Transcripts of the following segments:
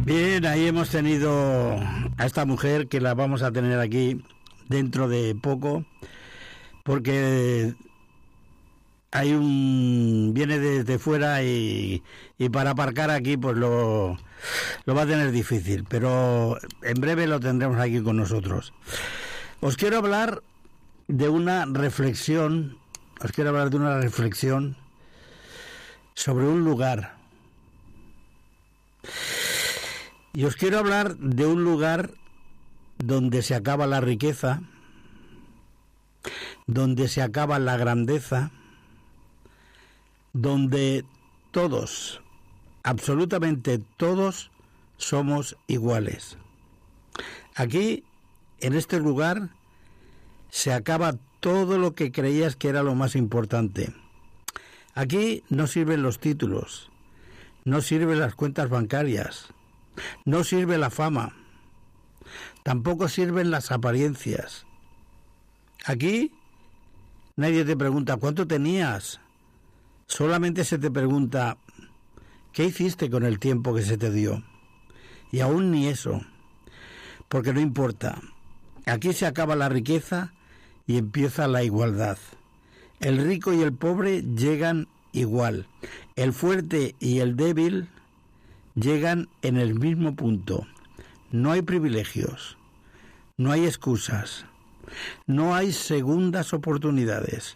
Bien, ahí hemos tenido a esta mujer que la vamos a tener aquí dentro de poco, porque viene desde fuera y para aparcar aquí pues lo va a tener difícil, pero en breve lo tendremos aquí con nosotros. Os quiero hablar de una reflexión, sobre un lugar. Y os quiero hablar de un lugar donde se acaba la riqueza, donde se acaba la grandeza, donde todos, absolutamente todos, somos iguales. Aquí, en este lugar, se acaba todo lo que creías que era lo más importante. Aquí no sirven los títulos, no sirven las cuentas bancarias, no sirve la fama, tampoco sirven las apariencias. Aquí nadie te pregunta ¿cuánto tenías? Solamente se te pregunta ¿qué hiciste con el tiempo que se te dio? Y aún ni eso, porque no importa. Aquí se acaba la riqueza y empieza la igualdad. El rico y el pobre llegan igual. El fuerte y el débil llegan en el mismo punto. No hay privilegios, no hay excusas, no hay segundas oportunidades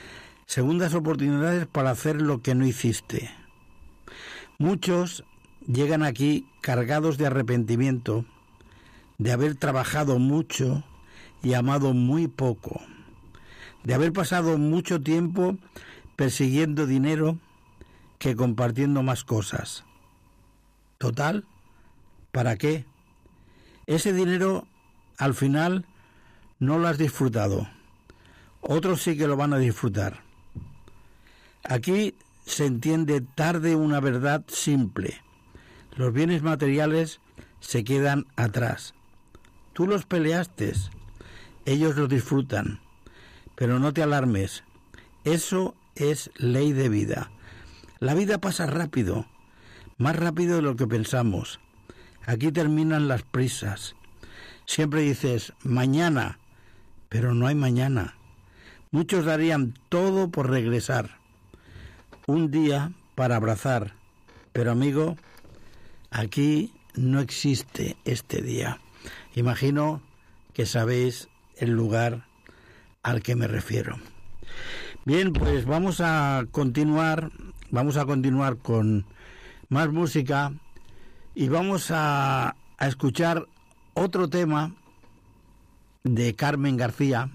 para hacer lo que no hiciste. Muchos llegan aquí cargados de arrepentimiento, de haber trabajado mucho y amado muy poco, de haber pasado mucho tiempo persiguiendo dinero que compartiendo más cosas. Total, ¿para qué? Ese dinero al final no lo has disfrutado. Otros sí que lo van a disfrutar. Aquí se entiende tarde una verdad simple. Los bienes materiales se quedan atrás. Tú los peleaste, ellos los disfrutan. Pero no te alarmes. Eso es ley de vida. La vida pasa rápido. Más rápido de lo que pensamos. Aquí terminan las prisas. Siempre dices, mañana, pero no hay mañana. Muchos darían todo por regresar. Un día para abrazar. Pero amigo, aquí no existe este día. Imagino que sabéis el lugar al que me refiero. Bien, pues vamos a continuar con más música y vamos a escuchar otro tema de Carmen García.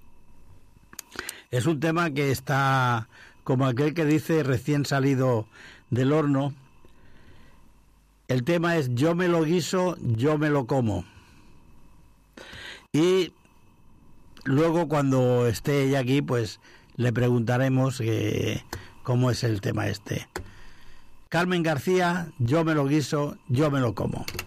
Es un tema que está, como aquel que dice, recién salido del horno. El tema es Yo me lo guiso, yo me lo como. Y luego cuando esté ella aquí, pues le preguntaremos cómo es el tema este. Carmen García, Yo me lo guiso, yo me lo como.